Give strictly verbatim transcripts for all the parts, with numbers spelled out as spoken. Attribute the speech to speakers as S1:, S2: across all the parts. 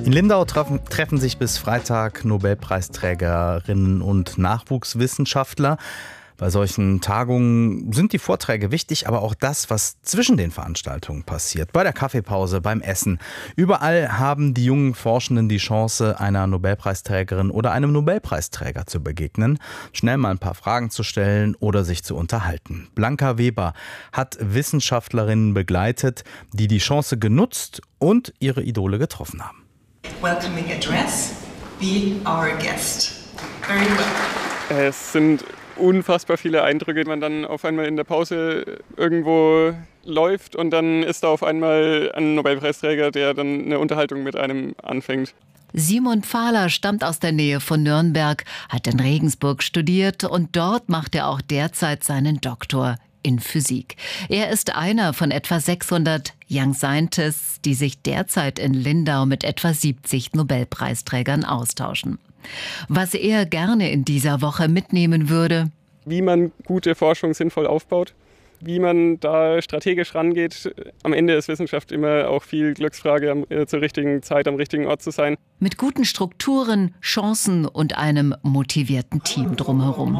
S1: In Lindau treffen, treffen sich bis Freitag Nobelpreisträgerinnen und Nachwuchswissenschaftler. Bei solchen Tagungen sind die Vorträge wichtig, aber auch das, was zwischen den Veranstaltungen passiert. Bei der Kaffeepause, beim Essen. Überall haben die jungen Forschenden die Chance, einer Nobelpreisträgerin oder einem Nobelpreisträger zu begegnen, schnell mal ein paar Fragen zu stellen oder sich zu unterhalten. Blanca Weber hat Wissenschaftlerinnen begleitet, die die Chance genutzt und ihre Idole getroffen haben.
S2: Welcoming address, be our guest. Very well.
S3: Es sind unfassbar viele Eindrücke, wenn man dann auf einmal in der Pause irgendwo läuft und dann ist da auf einmal ein Nobelpreisträger, der dann eine Unterhaltung mit einem anfängt.
S4: Simon Pfahler stammt aus der Nähe von Nürnberg, hat in Regensburg studiert und dort macht er auch derzeit seinen Doktor in Physik. Er ist einer von etwa sechshundert Young Scientists, die sich derzeit in Lindau mit etwa siebzig Nobelpreisträgern austauschen. Was er gerne in dieser Woche mitnehmen würde:
S3: Wie man gute Forschung sinnvoll aufbaut, wie man da strategisch rangeht. Am Ende ist Wissenschaft immer auch viel Glücksfrage, zur richtigen Zeit am richtigen Ort zu sein.
S4: Mit guten Strukturen, Chancen und einem motivierten Team drumherum.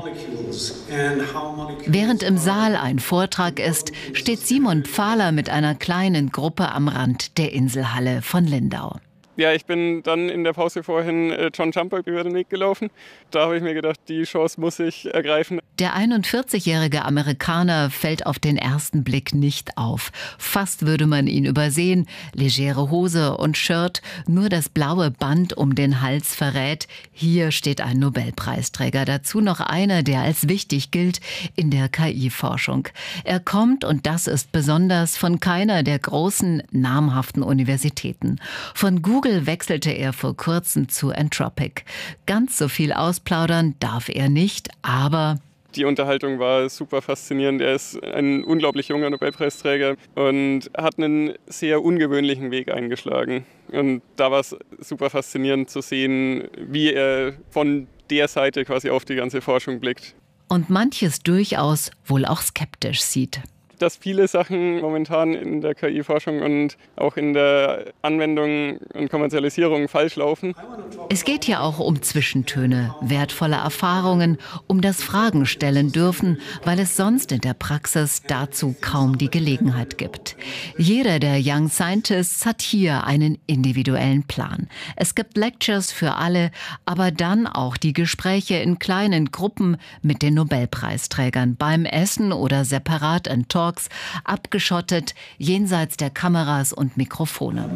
S4: Während im Saal ein Vortrag ist, steht Simon Pfahler mit einer kleinen Gruppe am Rand der Inselhalle von Lindau.
S3: Ja, ich bin dann in der Pause vorhin John Jumper über den Weg gelaufen. Da habe ich mir gedacht, die Chance muss ich ergreifen.
S4: Der einundvierzigjährige Amerikaner fällt auf den ersten Blick nicht auf. Fast würde man ihn übersehen. Legere Hose und Shirt, nur das blaue Band um den Hals verrät: hier steht ein Nobelpreisträger. Dazu noch einer, der als wichtig gilt in der K I-Forschung. Er kommt, und das ist besonders, von keiner der großen, namhaften Universitäten. Von Google wechselte er vor kurzem zu Anthropic. Ganz so viel ausplaudern darf er nicht, aber
S3: die Unterhaltung war super faszinierend. Er ist ein unglaublich junger Nobelpreisträger und hat einen sehr ungewöhnlichen Weg eingeschlagen. Und da war es super faszinierend zu sehen, wie er von der Seite quasi auf die ganze Forschung blickt.
S4: Und manches durchaus wohl auch skeptisch sieht.
S3: Dass viele Sachen momentan in der K I-Forschung und auch in der Anwendung und Kommerzialisierung falsch laufen.
S4: Es geht ja auch um Zwischentöne, wertvolle Erfahrungen, um das Fragen stellen dürfen, weil es sonst in der Praxis dazu kaum die Gelegenheit gibt. Jeder der Young Scientists hat hier einen individuellen Plan. Es gibt Lectures für alle, aber dann auch die Gespräche in kleinen Gruppen mit den Nobelpreisträgern beim Essen oder separat in Talks, abgeschottet, jenseits der Kameras und Mikrofone.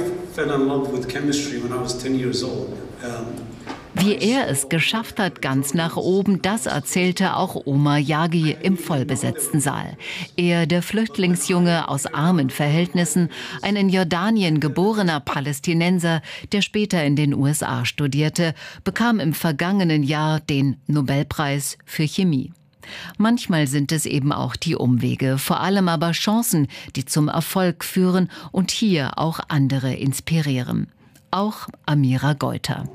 S4: Wie er es geschafft hat, ganz nach oben, das erzählte auch Omar Yaghi im vollbesetzten Saal. Er, der Flüchtlingsjunge aus armen Verhältnissen, ein in Jordanien geborener Palästinenser, der später in den U S A studierte, bekam im vergangenen Jahr den Nobelpreis für Chemie. Manchmal sind es eben auch die Umwege, vor allem aber Chancen, die zum Erfolg führen und hier auch andere inspirieren. Auch Amira Geuter.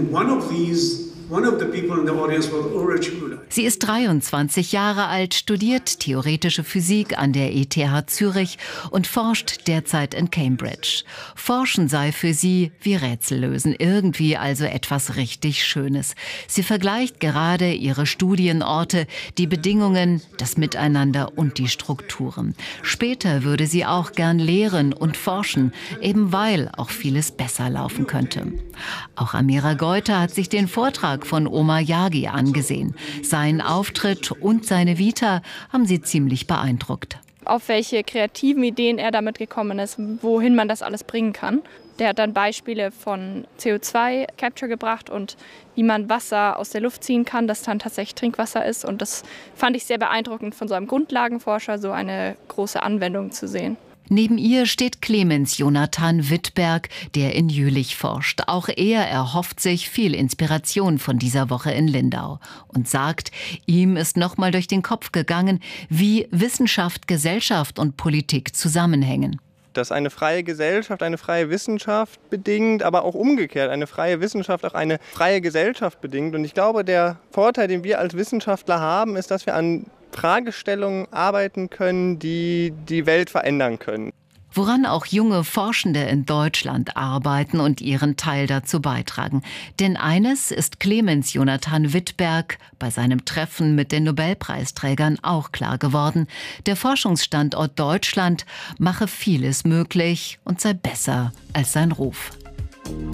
S4: Sie ist dreiundzwanzig Jahre alt, studiert theoretische Physik an der E T H Zürich und forscht derzeit in Cambridge. Forschen sei für sie wie Rätsellösen, irgendwie also etwas richtig Schönes. Sie vergleicht gerade ihre Studienorte, die Bedingungen, das Miteinander und die Strukturen. Später würde sie auch gern lehren und forschen, eben weil auch vieles besser laufen könnte. Auch Amira Geuter hat sich den Vortrag von Omar Yaghi angesehen. Sein Auftritt und seine Vita haben sie ziemlich beeindruckt.
S5: Auf welche kreativen Ideen er damit gekommen ist, wohin man das alles bringen kann. Der hat dann Beispiele von C O zwei Capture gebracht und wie man Wasser aus der Luft ziehen kann, das dann tatsächlich Trinkwasser ist. Und das fand ich sehr beeindruckend, von so einem Grundlagenforscher so eine große Anwendung zu sehen.
S4: Neben ihr steht Clemens Jonathan Wittberg, der in Jülich forscht. Auch er erhofft sich viel Inspiration von dieser Woche in Lindau und sagt, ihm ist nochmal durch den Kopf gegangen, wie Wissenschaft, Gesellschaft und Politik zusammenhängen.
S6: Dass eine freie Gesellschaft eine freie Wissenschaft bedingt, aber auch umgekehrt eine freie Wissenschaft auch eine freie Gesellschaft bedingt. Und ich glaube, der Vorteil, den wir als Wissenschaftler haben, ist, dass wir an Fragestellungen arbeiten können, die die Welt verändern können.
S4: Woran auch junge Forschende in Deutschland arbeiten und ihren Teil dazu beitragen. Denn eines ist Clemens Jonathan Wittberg bei seinem Treffen mit den Nobelpreisträgern auch klar geworden: Der Forschungsstandort Deutschland mache vieles möglich und sei besser als sein Ruf.